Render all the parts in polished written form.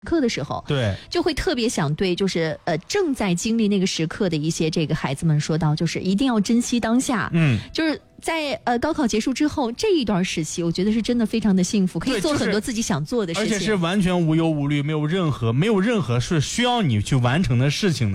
课的时候， 对， 就会特别想对就是正在经历那个时刻的一些这个孩子们说到，就是一定要珍惜当下，就是在高考结束之后这一段时期，我觉得是真的非常的幸福，可以做很多自己想做的事情， 而且是完全无忧无虑，没有任何是需要你去完成的事情的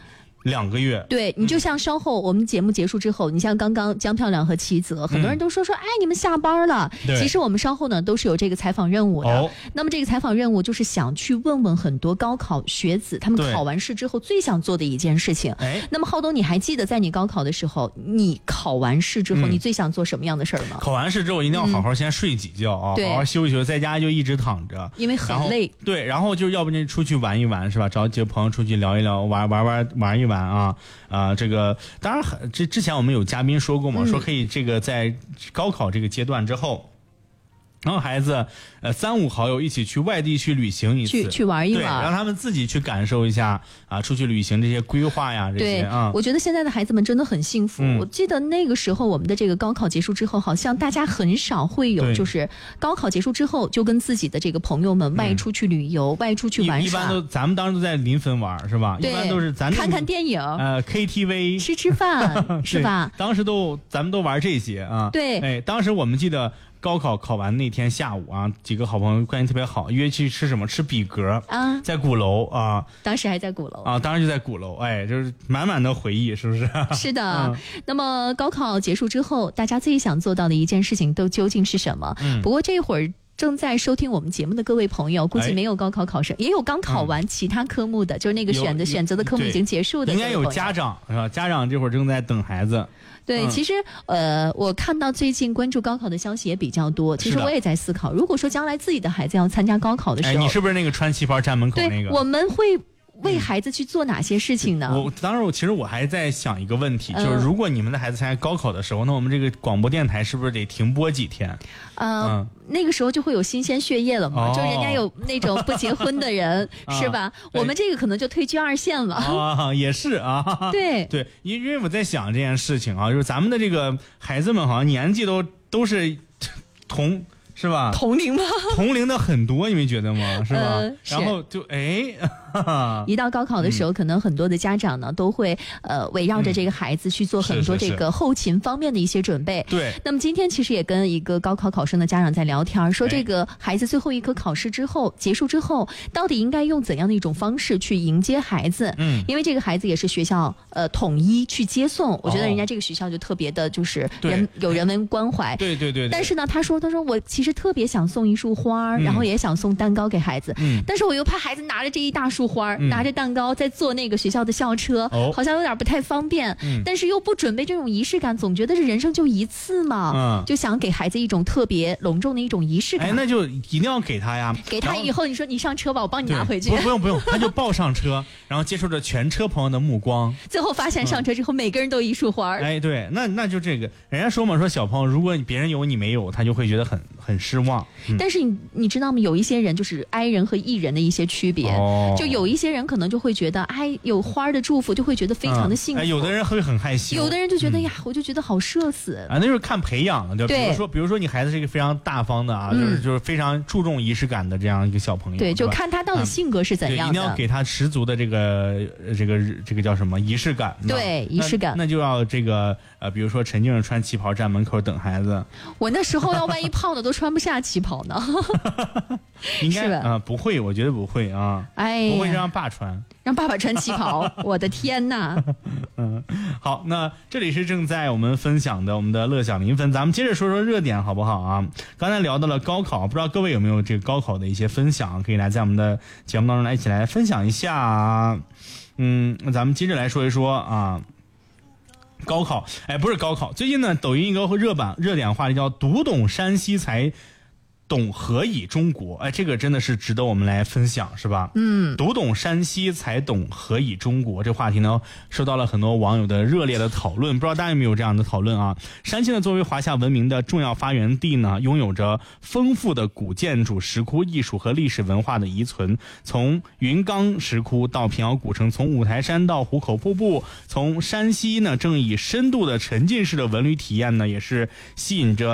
2个月。 对，你就像稍后我们节目结束之后，你像刚刚江漂亮和齐泽，很多人都说哎你们下班了，其实我们稍后呢都是有这个采访任务的。那么这个采访任务就是想去问问很多高考学子他们考完试之后最想做的一件事情。那么浩东，你还记得在你高考的时候，你考完试之后你最想做什么样的事儿吗？ 考完试之后一定要好好先睡几觉啊，好好休息，在家就一直躺着， 因为很累。 对，然后就要不就出去玩一玩，是吧？找几个朋友出去聊一聊，玩一玩啊。这个当然之前我们有嘉宾说过嘛，说可以这个在高考这个阶段之后，然后孩子3、5好友一起去外地去旅行一次， 去玩一玩， 对，让他们自己去感受一下出去旅行这些规划呀，这些我觉得现在的孩子们真的很幸福。我记得那个时候我们的这个高考结束之后，好像大家很少会有就是高考结束之后就跟自己的这个朋友们外出去旅游，外出去玩耍。 一般咱们当时都在临汾玩，是吧？一般都是咱看看电影 ，KTV 吃饭是吧？ 当时咱们都玩这些啊。 对， 当时我们记得高考考完那天下午啊，几个好朋友关系特别好，约去吃什么？吃比格啊，在鼓楼啊。 当时还在鼓楼啊，当时就在鼓楼，就是满满的回忆，是不是？ 是的。那么高考结束之后，大家最想做到的一件事情都究竟是什么？不过这会儿正在收听我们节目的各位朋友，估计没有高考考生，也有刚考完其他科目的，就是那个选择的科目已经结束的， 应该有家长是吧？家长这会儿正在等孩子。 对，其实我看到最近关注高考的消息也比较多。其实我也在思考，如果说将来自己的孩子要参加高考的时候， 你是不是那个穿旗袍站门口那个？ 对，我们会为孩子去做哪些事情呢？ 其实我还在想一个问题，就是如果你们的孩子参加高考的时候，那我们这个广播电台是不是得停播几天？ 那个时候就会有新鲜血液了嘛，就人家有那种不结婚的人是吧？我们这个可能就退居2线了。 也是啊。对，因为我在想这件事情啊，就是咱们的这个孩子们好像年纪都是是吧？ 同龄吗？ 同龄的很多，你没觉得吗？是吧？然后就一到高考的时候，可能很多的家长呢都会围绕着这个孩子去做很多这个后勤方面的一些准备。 对。 那么今天其实也跟一个高考考生的家长在聊天，说这个孩子最后一科考试结束之后，到底应该用怎样的一种方式去迎接孩子？因为这个孩子也是学校统一去接送，我觉得人家这个学校就特别的就是有人文关怀。 对。 但是呢，他说我其实特别想送一束花，然后也想送蛋糕给孩子，但是我又怕孩子拿着这一大束花，拿着蛋糕在坐那个学校的校车，好像有点不太方便，但是又不准备这种仪式感，总觉得是人生就一次嘛，就想给孩子一种特别隆重的一种仪式感。 那就一定要给他呀， 给他以后你说你上车吧，我帮你拿回去。 不用，他就抱上车，然后接受着全车朋友的目光， 最后发现上车之后每个人都一束花。 对，那就这个，人家说嘛，说小朋友如果别人有你没有，他就会觉得很失望。 但是你知道吗？有一些人就是 I 人和 E 人的一些区别，就有一些人可能就会觉得有花的祝福就会觉得非常的幸福， 有的人会很害羞， 有的人就觉得我就觉得好社死那就是看培养的，对。比如说你孩子是一个非常大方的就是非常注重仪式感的这样一个小朋友， 对，就看他到底性格是怎样的， 一定要给他十足的这个叫什么仪式感， 对，仪式感， 那就要这个比如说陈静穿旗袍站门口等孩子， 我那时候要万一胖的都穿不下旗袍呢。 应该不会，我觉得不会啊，不会让爸穿， 让爸爸穿旗袍，我的天哪！ 好，那这里是正在我们分享的我们的乐享民分，咱们接着说说热点好不好啊？刚才聊到了高考，不知道各位有没有这个高考的一些分享，可以来在我们的节目当中来一起来分享一下。那咱们接着来说一说啊。高考，不是高考，最近呢，抖音一个热点话题叫读懂山西才懂何以中国，这个真的是值得我们来分享，是吧？读懂山西才懂何以中国，这话题呢受到了很多网友的热烈的讨论，不知道大家有没有这样的讨论啊？山西呢作为华夏文明的重要发源地呢，拥有着丰富的古建筑、石窟、艺术和历史文化的遗存，从云冈石窟到平遥古城，从五台山到壶口瀑布，从山西呢正以深度的沉浸式的文旅体验呢，也是吸引着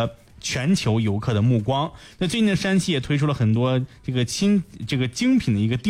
全球游客的目光。那最近的山西也推出了很多这个精品的一个